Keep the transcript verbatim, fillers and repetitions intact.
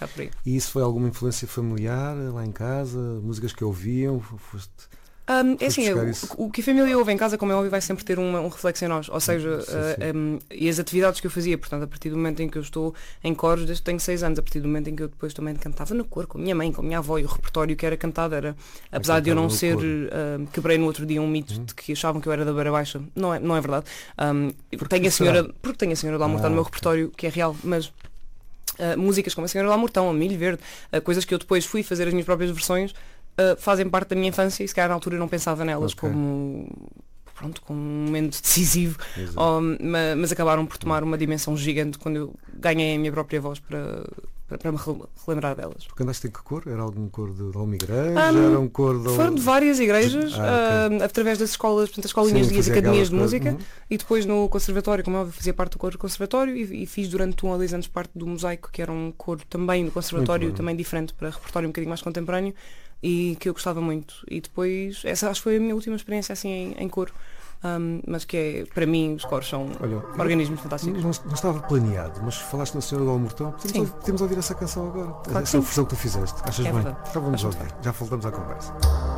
bocado por aí. E isso foi alguma influência familiar lá em casa? Músicas que ouviam? Foste... Um, é assim, o, o que a família ouve em casa, como é óbvio, vai sempre ter uma, um reflexo em nós. Ou seja, sim, sim. Uh, um, e as atividades que eu fazia, portanto, a partir do momento em que eu estou em coros, desde que tenho seis anos, a partir do momento em que eu depois também cantava no coro, com a minha mãe, com a minha avó, e o repertório que era cantado era, apesar de eu não ser, uh, quebrei no outro dia um mito hum. de que achavam que eu era da Beira Baixa, não é, não é verdade. Um, porque, tenho a senhora, porque tenho a Senhora do Amortão ah, no meu repertório, que é real, mas uh, músicas como a Senhora do Amortão, a Milho Verde, uh, coisas que eu depois fui fazer as minhas próprias versões, Uh, fazem parte da minha infância e se calhar na altura eu não pensava nelas okay. como pronto, como um momento decisivo, oh, mas, mas acabaram por tomar uma dimensão gigante quando eu ganhei a minha própria voz para, para, para me relembrar delas. Porque andaste em que cor? Era algum cor de, de alguma igreja? Um, era um cor de... Foram de várias igrejas, ah, okay. uh, através das escolas, portanto, as escolinhas e as academias de música, uhum. e depois no conservatório, como eu fazia parte do coro do conservatório e, e fiz durante um ou dois anos parte do Mosaico, que era um coro também do conservatório, também diferente, para repertório um bocadinho mais contemporâneo, e que eu gostava muito. E depois, essa acho que foi a minha última experiência assim em, em coro. Um, mas que é, para mim, os coros são Olha, organismos fantásticos. Não, não estava planeado, mas falaste na Senhora do Amortão. Podemos, podemos ouvir essa canção agora. Claro, essa é a versão que tu fizeste. Achas é bem? Verdade. Então vamos ouvir. Já voltamos à conversa.